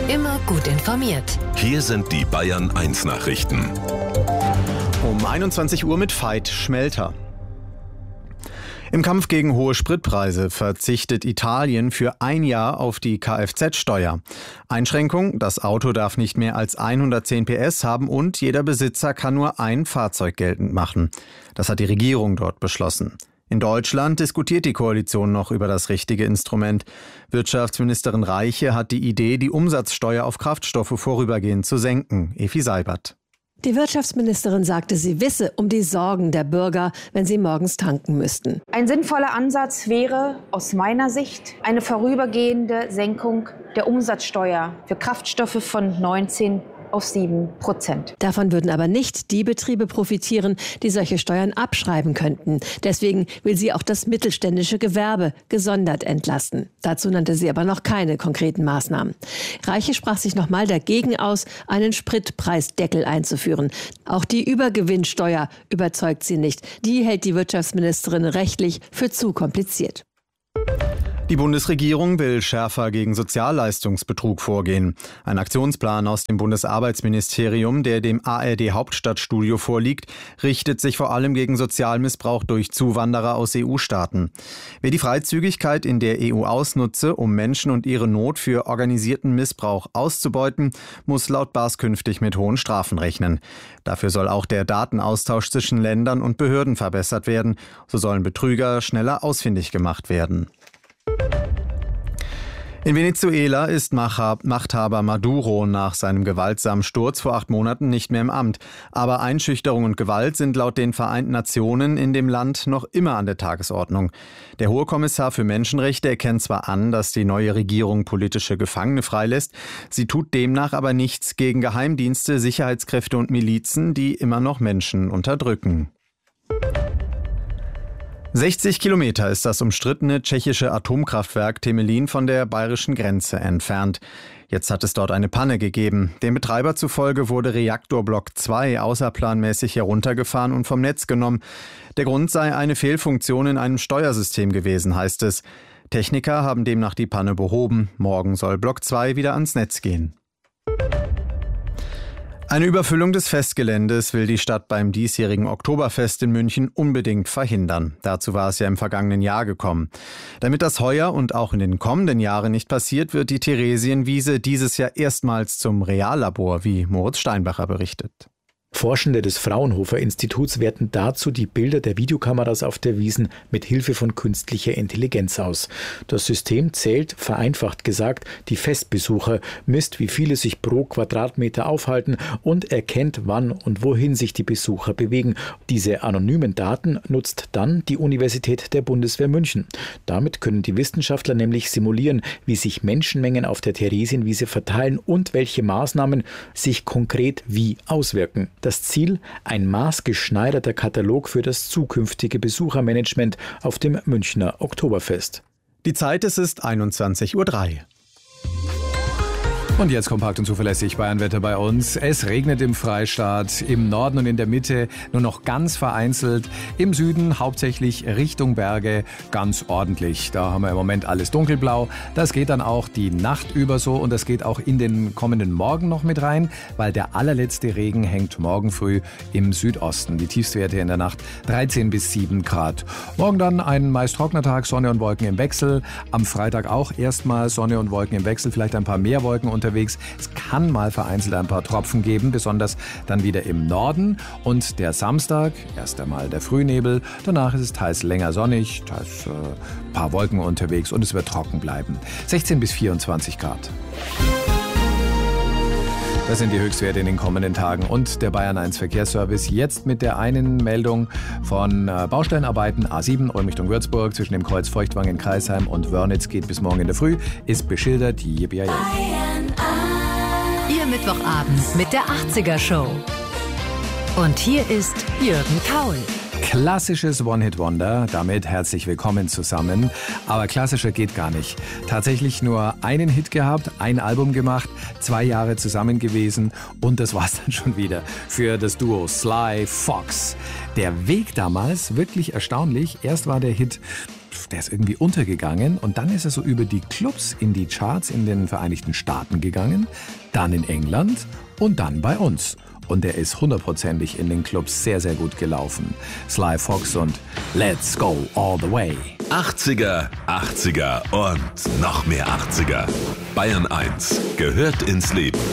Immer gut informiert. Hier sind die Bayern 1 Nachrichten. Um 21 Uhr mit Veit Schmelter. Im Kampf gegen hohe Spritpreise verzichtet Italien für ein Jahr auf die Kfz-Steuer. Einschränkung: Das Auto darf nicht mehr als 110 PS haben und jeder Besitzer kann nur ein Fahrzeug geltend machen. Das hat die Regierung dort beschlossen. In Deutschland diskutiert die Koalition noch über das richtige Instrument. Wirtschaftsministerin Reiche hat die Idee, die Umsatzsteuer auf Kraftstoffe vorübergehend zu senken. Evi Seibert. Die Wirtschaftsministerin sagte, sie wisse um die Sorgen der Bürger, wenn sie morgens tanken müssten. Ein sinnvoller Ansatz wäre aus meiner Sicht eine vorübergehende Senkung der Umsatzsteuer für Kraftstoffe von 19 auf 7%. Davon würden aber nicht die Betriebe profitieren, die solche Steuern abschreiben könnten. Deswegen will sie auch das mittelständische Gewerbe gesondert entlasten. Dazu nannte sie aber noch keine konkreten Maßnahmen. Reiche sprach sich nochmal dagegen aus, einen Spritpreisdeckel einzuführen. Auch die Übergewinnsteuer überzeugt sie nicht. Die hält die Wirtschaftsministerin rechtlich für zu kompliziert. Die Bundesregierung will schärfer gegen Sozialleistungsbetrug vorgehen. Ein Aktionsplan aus dem Bundesarbeitsministerium, der dem ARD-Hauptstadtstudio vorliegt, richtet sich vor allem gegen Sozialmissbrauch durch Zuwanderer aus EU-Staaten. Wer die Freizügigkeit in der EU ausnutze, um Menschen und ihre Not für organisierten Missbrauch auszubeuten, muss laut Baas künftig mit hohen Strafen rechnen. Dafür soll auch der Datenaustausch zwischen Ländern und Behörden verbessert werden. So sollen Betrüger schneller ausfindig gemacht werden. In Venezuela ist Machthaber Maduro nach seinem gewaltsamen Sturz vor 8 Monaten nicht mehr im Amt. Aber Einschüchterung und Gewalt sind laut den Vereinten Nationen in dem Land noch immer an der Tagesordnung. Der Hohe Kommissar für Menschenrechte erkennt zwar an, dass die neue Regierung politische Gefangene freilässt, sie tut demnach aber nichts gegen Geheimdienste, Sicherheitskräfte und Milizen, die immer noch Menschen unterdrücken. 60 Kilometer ist das umstrittene tschechische Atomkraftwerk Temelín von der bayerischen Grenze entfernt. Jetzt hat es dort eine Panne gegeben. Dem Betreiber zufolge wurde Reaktorblock 2 außerplanmäßig heruntergefahren und vom Netz genommen. Der Grund sei eine Fehlfunktion in einem Steuersystem gewesen, heißt es. Techniker haben demnach die Panne behoben. Morgen soll Block 2 wieder ans Netz gehen. Eine Überfüllung des Festgeländes will die Stadt beim diesjährigen Oktoberfest in München unbedingt verhindern. Dazu war es ja im vergangenen Jahr gekommen. Damit das heuer und auch in den kommenden Jahren nicht passiert, wird die Theresienwiese dieses Jahr erstmals zum Reallabor, wie Moritz Steinbacher berichtet. Forschende des Fraunhofer-Instituts werten dazu die Bilder der Videokameras auf der Wiesn mit Hilfe von künstlicher Intelligenz aus. Das System zählt, vereinfacht gesagt, die Festbesucher, misst, wie viele sich pro Quadratmeter aufhalten und erkennt, wann und wohin sich die Besucher bewegen. Diese anonymen Daten nutzt dann die Universität der Bundeswehr München. Damit können die Wissenschaftler nämlich simulieren, wie sich Menschenmengen auf der Theresienwiese verteilen und welche Maßnahmen sich konkret wie auswirken. Das Ziel: ein maßgeschneiderter Katalog für das zukünftige Besuchermanagement auf dem Münchner Oktoberfest. Die Zeit, es ist 21:03 Uhr. Und jetzt kompakt und zuverlässig Bayernwetter bei uns. Es regnet im Freistaat, im Norden und in der Mitte nur noch ganz vereinzelt. Im Süden hauptsächlich Richtung Berge ganz ordentlich. Da haben wir im Moment alles dunkelblau. Das geht dann auch die Nacht über so und das geht auch in den kommenden Morgen noch mit rein, weil der allerletzte Regen hängt morgen früh im Südosten. Die Tiefstwerte in der Nacht 13 bis 7 Grad. Morgen dann ein meist trockener Tag, Sonne und Wolken im Wechsel. Am Freitag auch erstmal Sonne und Wolken im Wechsel, vielleicht ein paar mehr Wolken unterwegs. Es kann mal vereinzelt ein paar Tropfen geben, besonders dann wieder im Norden. Und der Samstag, erst einmal der Frühnebel, danach ist es teils länger sonnig, teils ein paar Wolken unterwegs und es wird trocken bleiben. 16 bis 24 Grad. Das sind die Höchstwerte in den kommenden Tagen und der Bayern 1 Verkehrsservice. Jetzt mit der einen Meldung von Baustellenarbeiten A7 Ulm Richtung Würzburg zwischen dem Kreuz Feuchtwangen in Kreisheim und Wörnitz geht bis morgen in der Früh. Ist beschildert. Ihr Mittwochabend mit der 80er Show. Und hier ist Jürgen Kaul. Klassisches One-Hit-Wonder, damit herzlich willkommen zusammen. Aber klassischer geht gar nicht. Tatsächlich nur einen Hit gehabt, ein Album gemacht, 2 Jahre zusammen gewesen und das war's dann schon wieder für das Duo Sly Fox. Der Weg damals, wirklich erstaunlich. Erst war der Hit der ist irgendwie untergegangen und dann ist er so über die Clubs in die Charts in den Vereinigten Staaten gegangen, dann in England und dann bei uns. Und er ist 100%ig in den Clubs sehr, sehr gut gelaufen. Sly Fox und Let's Go All the Way. 80er, 80er und noch mehr 80er. Bayern 1 gehört ins Leben.